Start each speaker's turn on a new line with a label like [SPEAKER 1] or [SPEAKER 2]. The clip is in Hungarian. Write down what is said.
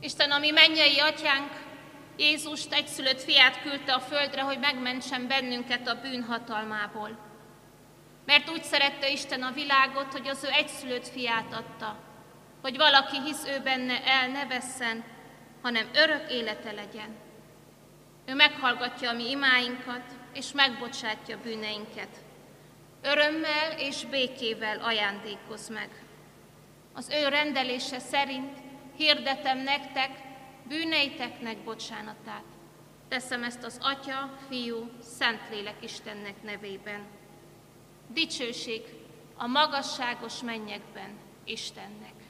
[SPEAKER 1] Isten, ami mennyei atyánk, Jézust, egyszülött fiát küldte a földre, hogy megmentsen bennünket a bűn hatalmából. Mert úgy szerette Isten a világot, hogy az ő egyszülött fiát adta, hogy valaki hisz ő benne, el ne vesszen, hanem örök élete legyen. Ő meghallgatja a mi imáinkat, és megbocsátja bűneinket. Örömmel és békével ajándékoz meg. Az ő rendelése szerint hirdetem nektek bűneiteknek bocsánatát. Teszem ezt az Atya, Fiú, Szentlélek Istennek nevében. Dicsőség a magasságos mennyekben Istennek.